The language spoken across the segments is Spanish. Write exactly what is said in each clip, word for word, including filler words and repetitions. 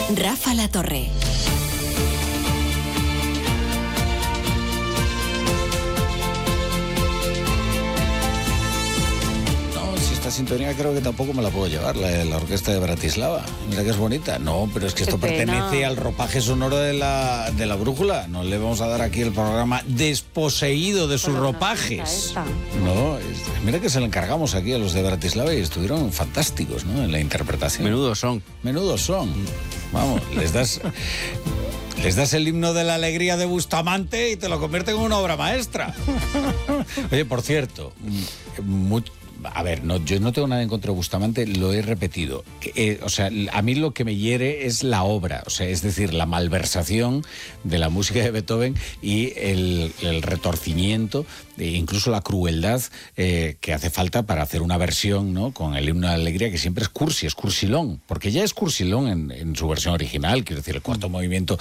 Rafa La Torre. Esta sintonía creo que tampoco me la puedo llevar, la de la orquesta de Bratislava. Mira que es bonita. No, pero es que esto pertenece al ropaje sonoro de la, de la brújula. No le vamos a dar aquí el programa desposeído de sus ropajes. No, es, mira que se lo encargamos aquí a los de Bratislava y estuvieron fantásticos, ¿no? En la interpretación. Menudos son. Menudos son. Vamos, les das... Les das el himno de la alegría de Bustamante y te lo convierten en una obra maestra. Oye, por cierto, muy, a ver, no, yo no tengo nada en contra de Bustamante, lo he repetido. Eh, o sea, a mí lo que me hiere es la obra, o sea, es decir, la malversación de la música de Beethoven y el, el retorcimiento, e incluso la crueldad eh, que hace falta para hacer una versión, ¿no?, con el himno de la alegría, que siempre es cursi, es cursilón, porque ya es cursilón en, en su versión original, quiero decir, el cuarto movimiento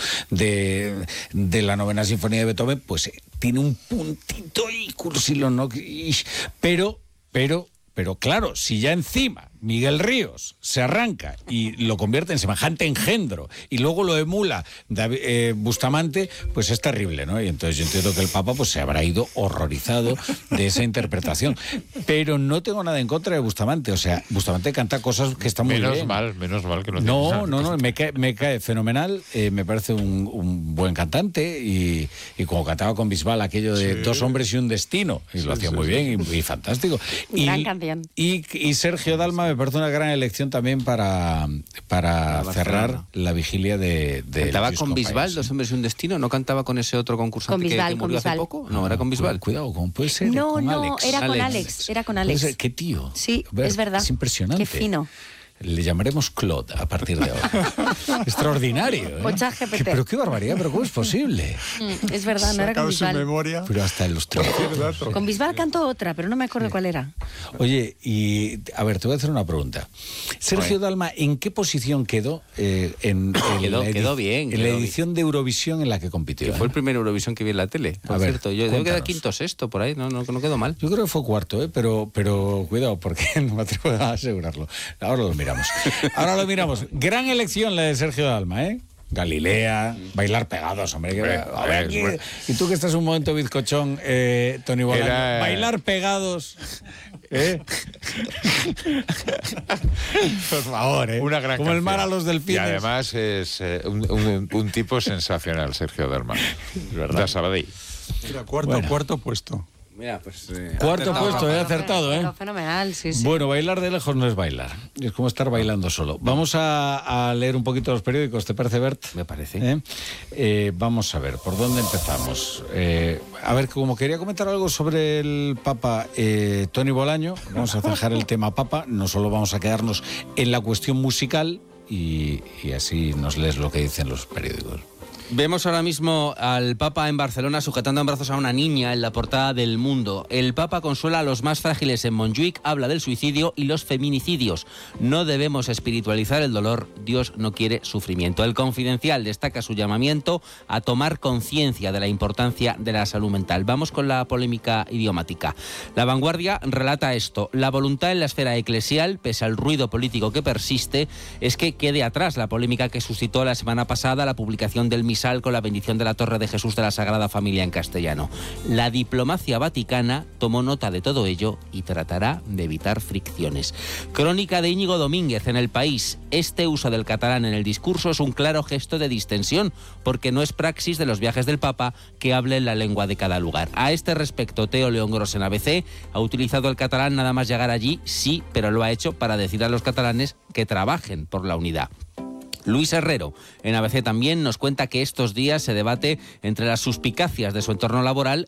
de, de la novena sinfonía de Beethoven, pues eh, tiene un puntito y cursilón, ¿no? Pero, pero, pero claro, si ya encima Miguel Ríos se arranca y lo convierte en semejante engendro y luego lo emula David, eh, Bustamante, pues es terrible, ¿no? Y entonces yo entiendo que el Papa pues se habrá ido horrorizado de esa interpretación. Pero no tengo nada en contra de Bustamante, o sea, Bustamante canta cosas que están muy menos bien. Menos mal, menos mal que no No, tienes no, no, me cae, me cae fenomenal, eh, me parece un, un buen cantante y, y como cantaba con Bisbal aquello de sí. Dos hombres y un destino, y sí, lo hacía sí, muy sí. bien y, y fantástico. Gran y, canción. Y, y Sergio Dalma me parece una gran elección también para, para, para cerrar la vigilia de... de ¿Cantaba con Bisbal, Dos hombres y un destino? ¿No cantaba con ese otro concursante con Bisbal, que, que murió hace poco? No, era con Bisbal. Cuidado, ¿cómo puede ser? No, con no, Alex. era con Alex. Alex, era con Alex. ¿Qué tío? Sí, ver, es verdad. Es impresionante. Qué fino. Le llamaremos Claude a partir de ahora. Extraordinario, ¿eh? O ChatGPT. ¿Qué, pero qué barbaridad, pero ¿cómo es posible? Mm, es verdad, no era con Bisbal. Memoria. Pero hasta en los trabajos. Con Bisbal cantó otra, pero no me acuerdo sí. cuál era. Oye, y a ver, te voy a hacer una pregunta. Sergio Dalma, ¿en qué posición quedó eh, en, en, quedó, la quedó bien, en quedó la edición bien. de Eurovisión en la que compitió? Que ¿eh? fue el primer Eurovisión que vi en la tele, por a ver, cierto. Yo creo que era quinto sexto, por ahí, no, no, no quedó mal. Yo creo que fue cuarto, ¿eh? pero, pero cuidado, porque no me atrevo a asegurarlo. Ahora lo miramos. Ahora lo miramos. Gran elección la de Sergio Dalma, ¿eh? Galilea, bailar pegados, hombre. Que, a ver, a ver, aquí, bueno. Y tú que estás un momento bizcochón, eh, Tony Bolaño, Era... bailar pegados. ¿Eh? Por favor, ¿eh? Una gran como canción. El mar a los delfines. Y además es eh, un, un, un tipo sensacional, Sergio Dalma. ¿Verdad? De Sabadell. Mira, cuarto, bueno. cuarto puesto. Mira, pues, eh, Cuarto acertado, puesto, he acertado, ¿eh? Fenomenal, sí, sí. Bueno, bailar de lejos no es bailar. Es como estar bailando solo. Vamos a, a leer un poquito los periódicos, ¿te parece, Bert? Me parece. ¿Eh? Eh, vamos a ver, ¿por dónde empezamos? Eh, a ver, como quería comentar algo sobre el Papa eh, Tony Bolaño, vamos a dejar el tema Papa, no solo vamos a quedarnos en la cuestión musical y, y así nos lees lo que dicen los periódicos. Vemos ahora mismo al Papa en Barcelona sujetando en brazos a una niña en la portada del Mundo. El Papa consuela a los más frágiles en Montjuic, habla del suicidio y los feminicidios. No debemos espiritualizar el dolor, Dios no quiere sufrimiento. El Confidencial destaca su llamamiento a tomar conciencia de la importancia de la salud mental. Vamos con la polémica idiomática. La Vanguardia relata esto. La voluntad en la esfera eclesial, pese al ruido político que persiste, es que quede atrás la polémica que suscitó la semana pasada la publicación del misal con la bendición de la Torre de Jesús de la Sagrada Familia en castellano. La diplomacia vaticana tomó nota de todo ello y tratará de evitar fricciones. Crónica de Íñigo Domínguez en El País. Este uso del catalán en el discurso es un claro gesto de distensión, porque no es praxis de los viajes del Papa que hable la lengua de cada lugar. A este respecto, Teo León Gros en A B C ha utilizado el catalán nada más llegar allí, sí, pero lo ha hecho para decir a los catalanes que trabajen por la unidad. Luis Herrero, en A B C también, nos cuenta que estos días se debate entre las suspicacias de su entorno laboral